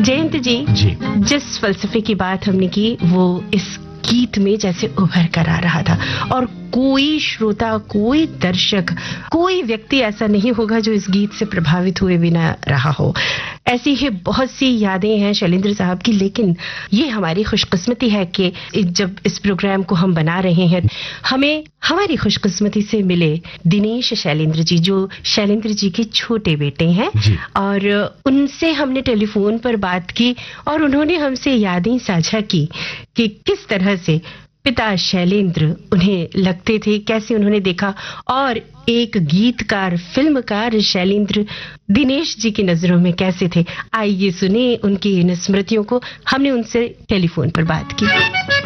जयंत जी, जिस फलसफे की बात हमने की वो इस गीत में जैसे उभर कर आ रहा था, और कोई श्रोता, कोई दर्शक, कोई व्यक्ति ऐसा नहीं होगा जो इस गीत से प्रभावित हुए बिना रहा हो। ऐसी ही बहुत सी यादें हैं शैलेंद्र साहब की, लेकिन ये हमारी खुशकिस्मती है कि जब इस प्रोग्राम को हम बना रहे हैं, हमें हमारी खुशकिस्मती से मिले दिनेश शैलेंद्र जी, जो शैलेंद्र जी के छोटे बेटे हैं, और उनसे हमने टेलीफोन पर बात की और उन्होंने हमसे यादें साझा की कि किस तरह से पिता शैलेंद्र उन्हें लगते थे, कैसे उन्होंने देखा, और एक गीतकार, फिल्मकार शैलेंद्र दिनेश जी की नजरों में कैसे थे। आइए सुने उनकी इन स्मृतियों को। हमने उनसे टेलीफोन पर बात की।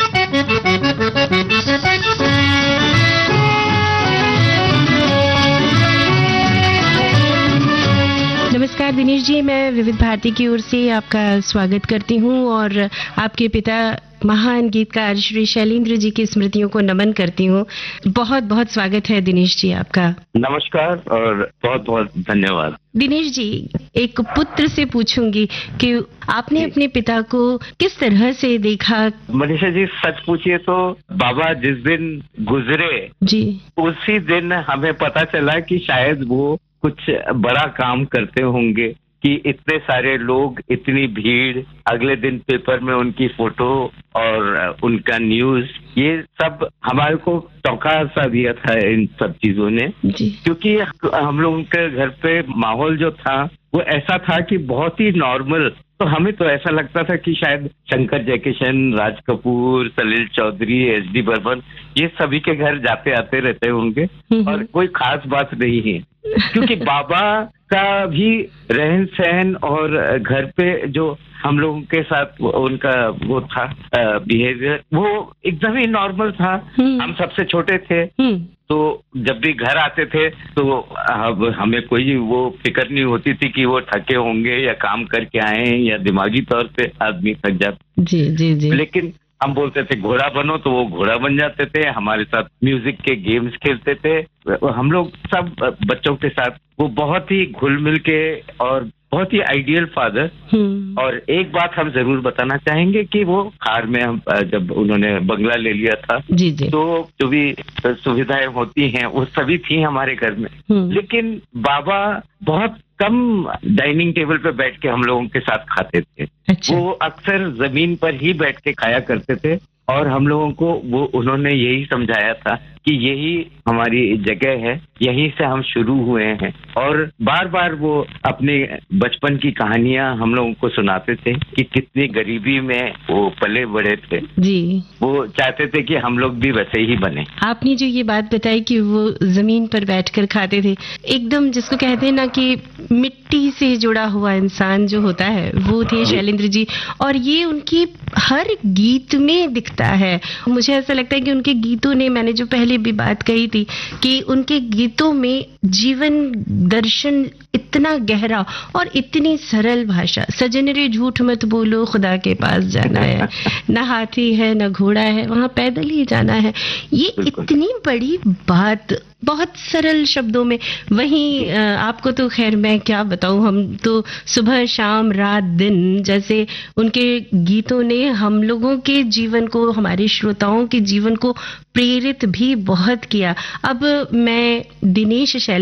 नमस्कार दिनेश जी, मैं विविध भारती की ओर से आपका स्वागत करती हूं और आपके पिता महान गीतकार श्री शैलेंद्र जी की स्मृतियों को नमन करती हूं। बहुत बहुत स्वागत है दिनेश जी आपका। नमस्कार और बहुत बहुत धन्यवाद। दिनेश जी, एक पुत्र से पूछूंगी कि आपने अपने पिता को किस तरह से देखा? मनीषा जी, सच पूछिए तो बाबा जिस दिन गुजरे जी, उसी दिन हमें पता चला कि शायद वो कुछ बड़ा काम करते होंगे, कि इतने सारे लोग, इतनी भीड़, अगले दिन पेपर में उनकी फोटो और उनका न्यूज, ये सब हमारे को चौंका सा दिया था इन सब चीजों ने। क्योंकि हम लोगों के घर पे माहौल जो था वो ऐसा था कि बहुत ही नॉर्मल, तो हमें तो ऐसा लगता था कि शायद शंकर जयकिशन, राज कपूर, सलील चौधरी, एस.डी. बर्मन, ये सभी के घर जाते आते रहते होंगे और कोई खास बात नहीं है। क्योंकि बाबा का भी रहन सहन और घर पे जो हम लोगों के साथ उनका वो था बिहेवियर, वो एकदम ही नॉर्मल था। हम सबसे छोटे थे, तो जब भी घर आते थे तो अब हमें कोई वो फिक्र नहीं होती थी कि वो थके होंगे या काम करके आए हैं या दिमागी तौर पे आदमी थक जाता। जी। लेकिन हम बोलते थे घोड़ा बनो, तो वो घोड़ा बन जाते थे। हमारे साथ म्यूजिक के गेम्स खेलते थे। हम लोग सब बच्चों के साथ वो बहुत ही घुल मिल के, और बहुत ही आइडियल फादर। और एक बात हम जरूर बताना चाहेंगे कि वो हार में हम जब उन्होंने बंगला ले लिया था, तो जो भी सुविधाएं होती हैं वो सभी थी हमारे घर में। लेकिन बाबा बहुत कम डाइनिंग टेबल पे बैठ के हम लोगों के साथ खाते थे। वो अक्सर जमीन पर ही बैठ के खाया करते थे, और हम लोगों को वो उन्होंने यही समझाया था कि यही हमारी जगह है, यहीं से हम शुरू हुए हैं। और बार बार वो अपने बचपन की कहानियां हम लोगों को सुनाते थे कि कितनी गरीबी में वो पले बड़े थे जी। वो चाहते थे कि हम लोग भी वैसे ही बने। आपने जो ये बात बताई कि वो जमीन पर बैठकर खाते थे, एकदम जिसको कहते हैं ना कि मिट्टी से जुड़ा हुआ इंसान जो होता है, वो थे शैलेंद्र जी। और ये उनकी हर गीत में दिखता है। मुझे ऐसा लगता है कि उनके गीतों ने, मैंने जो पहले भी बात कही थी कि उनके गीतों में जीवन दर्शन इतना गहरा और इतनी सरल भाषा। सजन रे झूठ मत बोलो, खुदा के पास जाना है, न हाथी है न घोड़ा है, वहां पैदल ही जाना है। ये इतनी बड़ी बात बहुत सरल शब्दों में। वहीं आपको तो खैर मैं क्या बताऊं, हम तो सुबह शाम रात दिन, जैसे उनके गीतों ने हम लोगों के जीवन को, हमारे श्रोताओं के जीवन को प्रेरित भी बहुत किया। अब मैं दिनेश